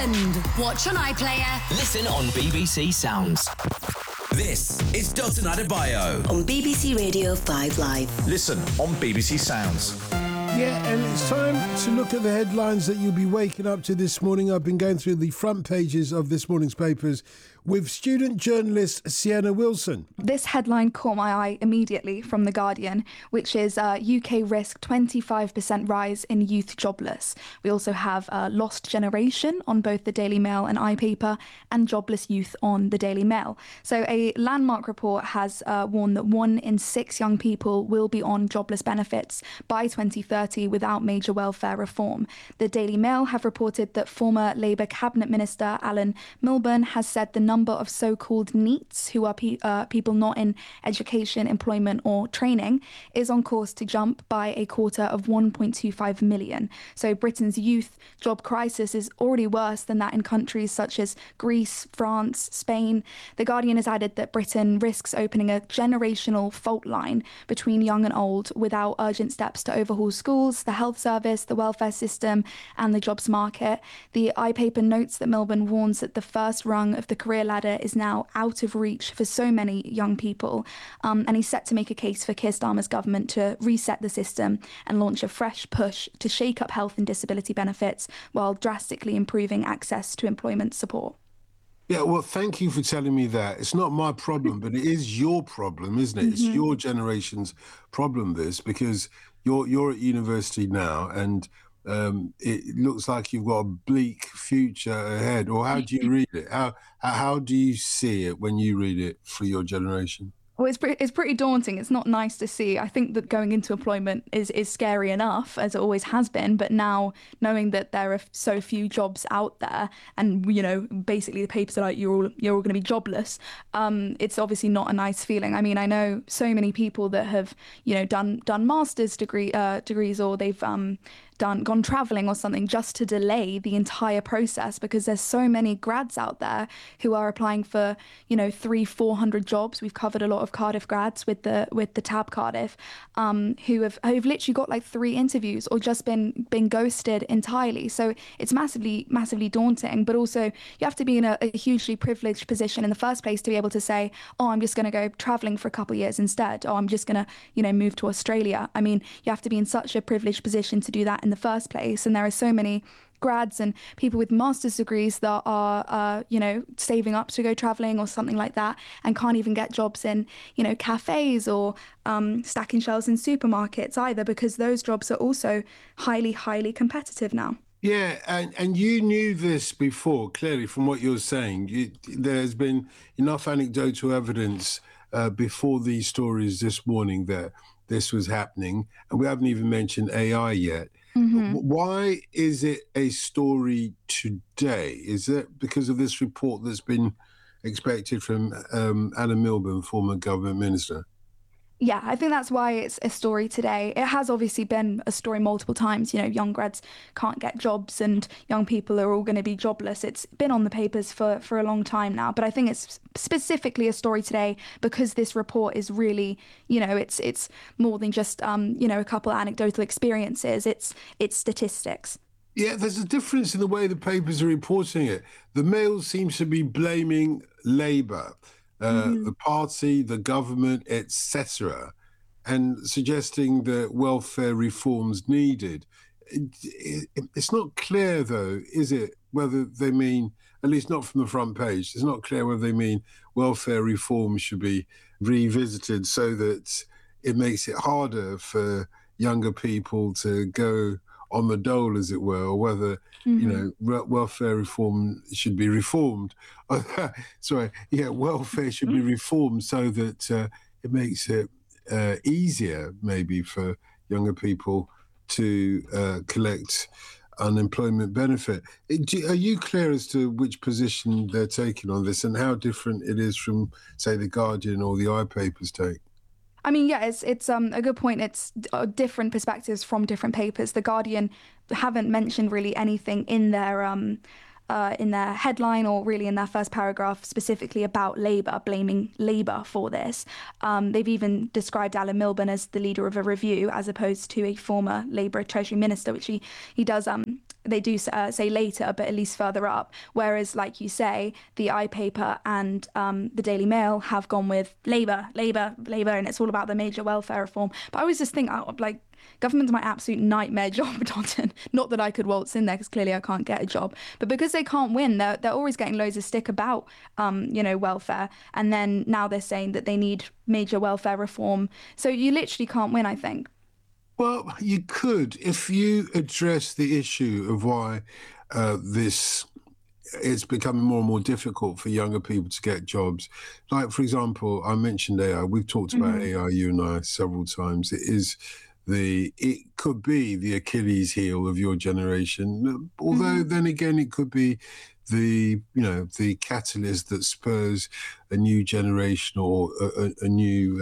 England. Watch on iPlayer. Listen on BBC Sounds. This is Dotun Adebayo on BBC Radio 5 Live. Listen on BBC Sounds. Yeah, and it's time to look at the headlines that you'll be waking up to this morning. I've been going through the front pages of this morning's papers with student journalist Sienna Wilson. This headline caught my eye immediately from The Guardian, which is UK risk 25% rise in youth jobless. We also have Lost Generation on both the Daily Mail and iPaper, and jobless youth on the Daily Mail. So a landmark report has warned that 1 in 6 young people will be on jobless benefits by 2030 without major welfare reform. The Daily Mail have reported that former Labour Cabinet Minister Alan Milburn has said the number of so-called NEETs, who are people not in education, employment or training, is on course to jump by a quarter of 1.25 million. So Britain's youth job crisis is already worse than that in countries such as Greece, France, Spain. The Guardian has added that Britain risks opening a generational fault line between young and old without urgent steps to overhaul schools, the health service, the welfare system and the jobs market. The iPaper notes that Milburn warns that the first rung of the career ladder is now out of reach for so many young people, and he's set to make a case for Keir Starmer's government to reset the system and launch a fresh push to shake up health and disability benefits while drastically improving access to employment support. Yeah, well, thank you for telling me that. It's not my problem, but it is your problem, isn't it? Mm-hmm. It's your generation's problem, this, because you're at university now and it looks like you've got a bleak future ahead. Or how do you read it? How do you see it when you read it for your generation? Well, it's pretty daunting. It's not nice to see. I think that going into employment is scary enough, as it always has been. But now, knowing that there are so few jobs out there, and basically the papers are like you're all going to be jobless. It's obviously not a nice feeling. I mean, I know so many people that have done master's degrees, or they've gone travelling or something just to delay the entire process, because there's so many grads out there who are applying for 300-400 jobs. We've covered a lot of Cardiff grads with the Tab Cardiff who've literally got like 3 interviews or just been ghosted entirely. So it's massively daunting, but also you have to be in a hugely privileged position in the first place to be able to say, oh, I'm just going to go travelling for a couple of years instead, or I'm just going to move to Australia. I mean, you have to be in such a privileged position to do that in the first place, and there are so many grads and people with master's degrees that are saving up to go travelling or something like that, and can't even get jobs in cafes or stacking shelves in supermarkets either, because those jobs are also highly competitive now. Yeah, and you knew this before, clearly, from what you're saying. There's been enough anecdotal evidence before these stories this morning that this was happening, and we haven't even mentioned AI yet. Mm-hmm. Why is it a story today? Is it because of this report that's been expected from Alan Milburn, former government minister? Yeah, I think that's why it's a story today. It has obviously been a story multiple times. Young grads can't get jobs and young people are all going to be jobless. It's been on the papers for a long time now. But I think it's specifically a story today because this report is really, it's more than just, a couple of anecdotal experiences. It's statistics. Yeah, there's a difference in the way the papers are reporting it. The Mail seems to be blaming Labour. The party, the government, etc., and suggesting that welfare reforms needed. It's not clear, though, is it, whether they mean, at least not from the front page, it's not clear whether they mean welfare reforms should be revisited so that it makes it harder for younger people to go on the dole, as it were, or whether, welfare reform should be reformed. Welfare should be reformed so that it makes it easier, maybe, for younger people to collect unemployment benefit. Are you clear as to which position they're taking on this and how different it is from, say, The Guardian or the iPaper's take? I mean, yeah, it's a good point. It's different perspectives from different papers. The Guardian haven't mentioned really anything in their headline or really in their first paragraph specifically about Labour, blaming Labour for this. They've even described Alan Milburn as the leader of a review as opposed to a former Labour Treasury Minister, which he does they do say later, but at least further up. Whereas, like you say, the iPaper and the Daily Mail have gone with Labour, and it's all about the major welfare reform. But I always just think, like, government's my absolute nightmare job, Dalton. Not that I could waltz in there, because clearly I can't get a job. But because they can't win, they're always getting loads of stick about, welfare. And then now they're saying that they need major welfare reform. So you literally can't win, I think. Well, you could if you address the issue of why it's becoming more and more difficult for younger people to get jobs. Like, for example, I mentioned AI. We've talked about AI, you and I, several times. It could be the Achilles heel of your generation. Although then again, it could be the catalyst that spurs a new generation or a new